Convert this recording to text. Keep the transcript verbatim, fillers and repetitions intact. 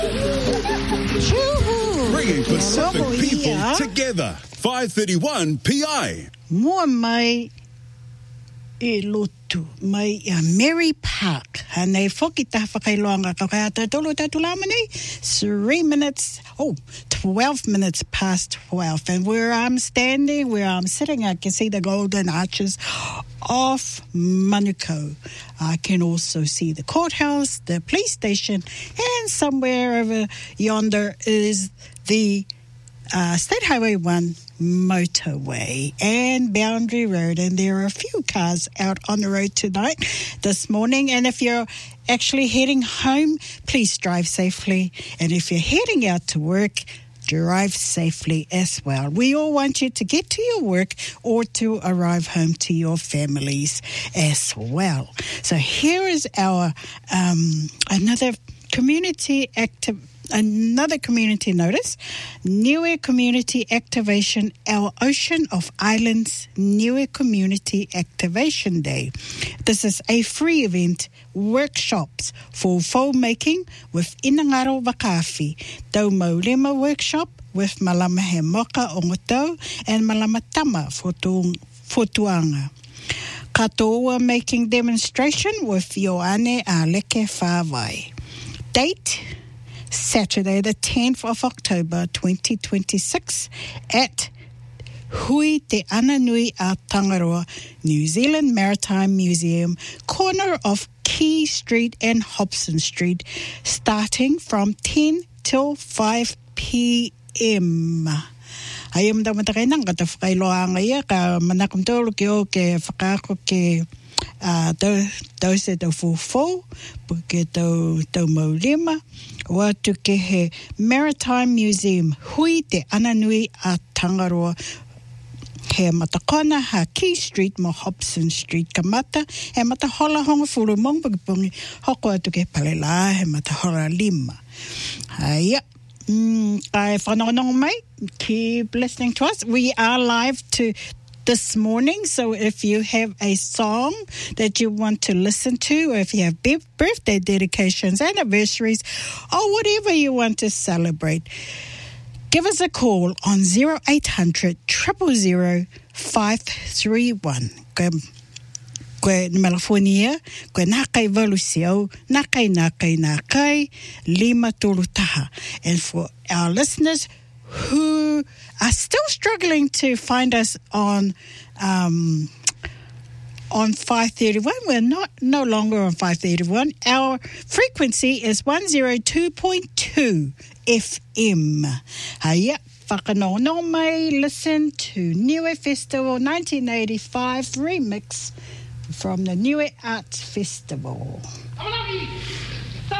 Bringing Pacific people together. five thirty-one P I. Mua mai e lotu mai a Mary Park. Hanei foki ta whakailoanga ka kai ata tolo tatu lama nei. Three minutes, oh, twelve minutes past twelve. And where I'm standing, where I'm sitting, I can see the golden arches of Manukau. I can also see the courthouse, the police station, and somewhere over yonder is the uh, State Highway one motorway and Boundary Road. And there are a few cars out on the road tonight, this morning. And if you're actually heading home, please drive safely. And if you're heading out to work, drive safely as well. We all want you to get to your work or to arrive home to your families as well. So here is our um, another community active. Another community notice, Niue Community Activation, our Ocean of Islands Niue Community Activation Day. This is a free event, workshops for foam making with Inangaro Wakafi, Tau Maulema workshop with Malama He Moka Ongotau and Malama Tama for Tuanga. Katoa making demonstration with Ioane Aleke Whawai. Date, Saturday, the tenth of October, twenty twenty-six, at Hui Te Ananui a Tangaroa, New Zealand Maritime Museum, corner of Key Street and Hobson Street, starting from ten till five p.m. Ayam da matakainang kata whakailoanga ia ka manakum tolu ke o ke whakaako ke Uh, tau, tau se tau fufu, puke tau, tau maulima, watu ke he Maritime Museum, hui te ananui a Tangaroa, he matakona ha Key Street mo Hobson Street kamata, he matahola honga furu mong pukipungi, hoko atu ke palela, he matahola lima. Haya. Mm, kai whanonong mai, keep listening to us. We are live to this morning, so if you have a song that you want to listen to, or if you have birthday dedications, anniversaries, or whatever you want to celebrate, give us a call on zero eight hundred, zero zero zero, five three one. Koe Malafonia, koe nakai valusiau, nakai nakai nakai, lima tolu taha. And for our listeners who are still struggling to find us on um, on five thirty-one. We're not no longer on five thirty-one. Our frequency is one oh two point two F M. Haya, whakanono mai, listen to Niue Festival nineteen eighty-five remix from the Niue Arts Festival.